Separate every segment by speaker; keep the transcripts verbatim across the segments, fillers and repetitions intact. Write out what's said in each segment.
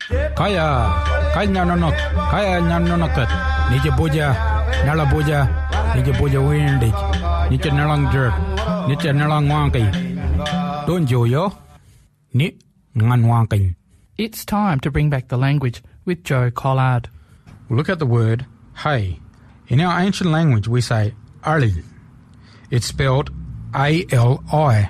Speaker 1: Kaya, kaya nanonok, kaya nanonokat, nije boja, nala boja, nije boja windig, nije nalang jerk, nije nalang wankai. Don't you yo? Ni ngan wankai.
Speaker 2: It's time to bring back the language with Joe Collard.
Speaker 1: We'll look at the word hey. In our ancient language, we say ali. It's spelled A L I.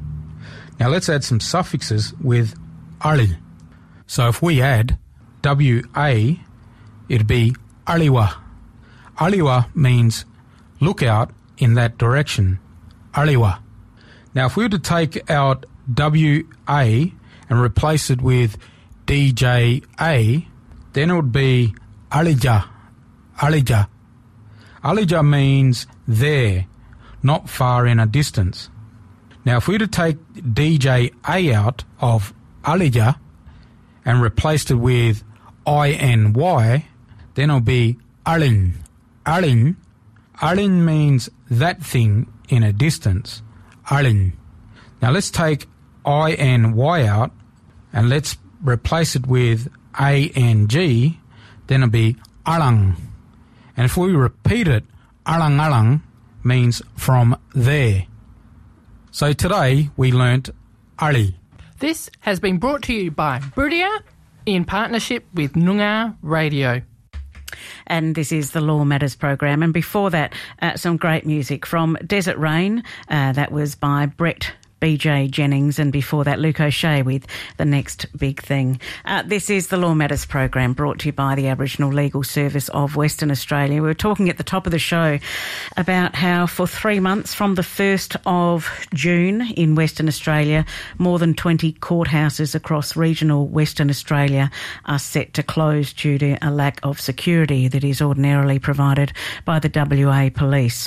Speaker 1: Now let's add some suffixes with ali. So if we add W A, it'd be aliwa. Aliwa means look out in that direction. Aliwa. Now if we were to take out W A and replace it with D J A, then it would be alija. Alija. Alija means there, not far in a distance. Now if we were to take D J A out of alija and replaced it with I N Y, then it'll be alin. Alin. Alin means that thing in a distance. Alin. Now let's take I N Y out and let's replace it with A N G, then it'll be alang. And if we repeat it, alang alang means from there. So today we learnt ali.
Speaker 2: This has been brought to you by Brudia in partnership with Noongar Radio.
Speaker 3: And this is the Law Matters program. And before that, uh, some great music from Desert Rain. Uh, that was by Brett B J Jennings, and before that, Luke O'Shea with The Next Big Thing. Uh, this is the Law Matters program brought to you by the Aboriginal Legal Service of Western Australia. We were talking at the top of the show about how for three months from the first of June in Western Australia, more than twenty courthouses across regional Western Australia are set to close due to a lack of security that is ordinarily provided by the W A Police.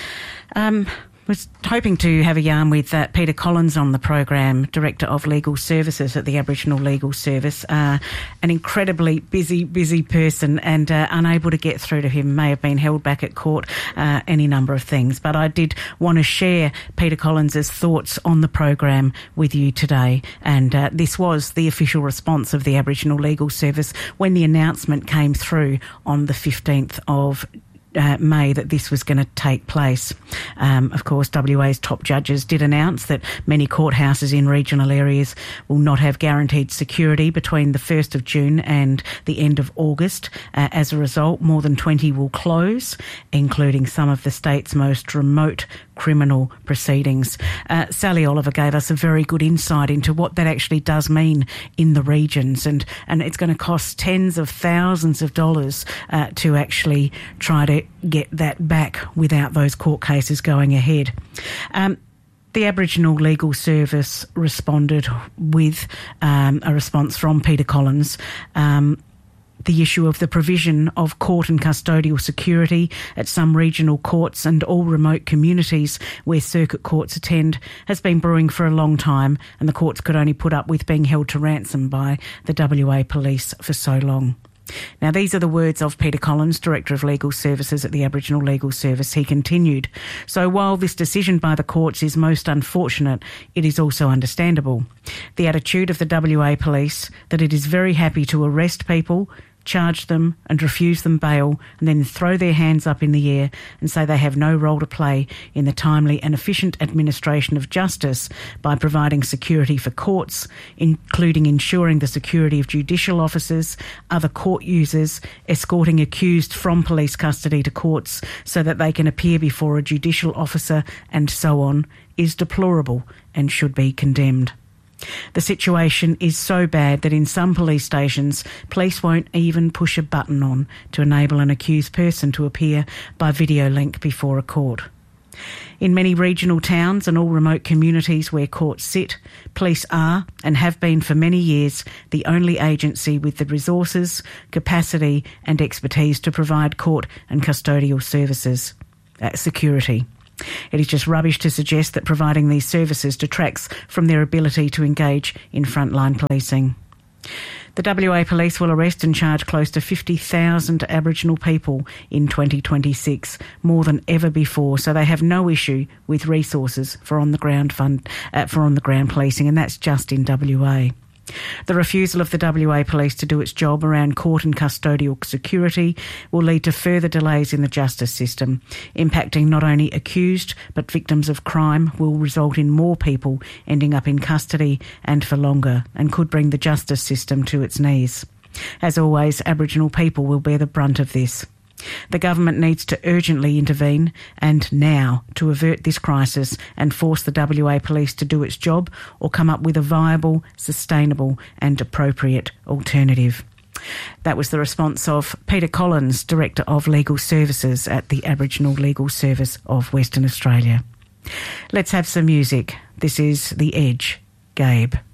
Speaker 3: Um... was hoping to have a yarn with uh, Peter Collins on the program, Director of Legal Services at the Aboriginal Legal Service. Uh, an incredibly busy, busy person, and uh, unable to get through to him. May have been held back at court, uh, any number of things. But I did want to share Peter Collins's thoughts on the program with you today. And uh, this was the official response of the Aboriginal Legal Service when the announcement came through on the fifteenth of Uh, May that this was going to take place. Um, of course, W A's top judges did announce that many courthouses in regional areas will not have guaranteed security between the first of June and the end of August. Uh, as a result, more than twenty will close, including some of the state's most remote criminal proceedings. Uh, Sally Oliver gave us a very good insight into what that actually does mean in the regions, and, and it's going to cost tens of thousands of dollars uh, to actually try to get that back without those court cases going ahead. Um, the Aboriginal Legal Service responded with um, a response from Peter Collins. Um, The issue of the provision of court and custodial security at some regional courts and all remote communities where circuit courts attend has been brewing for a long time, and the courts could only put up with being held to ransom by the W A Police for so long. Now, these are the words of Peter Collins, Director of Legal Services at the Aboriginal Legal Service. He continued, "So while this decision by the courts is most unfortunate, it is also understandable. The attitude of the W A Police that it is very happy to arrest people, charge them and refuse them bail, and then throw their hands up in the air and say they have no role to play in the timely and efficient administration of justice by providing security for courts, including ensuring the security of judicial officers, other court users, escorting accused from police custody to courts so that they can appear before a judicial officer, and so on, is deplorable and should be condemned. The situation is so bad that in some police stations, police won't even push a button on to enable an accused person to appear by video link before a court. In many regional towns and all remote communities where courts sit, police are, and have been for many years, the only agency with the resources, capacity and expertise to provide court and custodial services, uh, security. It is just rubbish to suggest that providing these services detracts from their ability to engage in frontline policing. The W A Police will arrest and charge close to fifty thousand Aboriginal people in twenty twenty-six, more than ever before, so they have no issue with resources for on-the-ground fund, uh, for on-the-ground policing, and that's just in W A. The refusal of the W A Police to do its job around court and custodial security will lead to further delays in the justice system, impacting not only accused but victims of crime, will result in more people ending up in custody and for longer, and could bring the justice system to its knees. As always, Aboriginal people will bear the brunt of this. The government needs to urgently intervene, and now, to avert this crisis and force the W A Police to do its job or come up with a viable, sustainable and appropriate alternative. That was the response of Peter Collins, Director of Legal Services at the Aboriginal Legal Service of Western Australia. Let's have some music. This is The Edge, Gabe.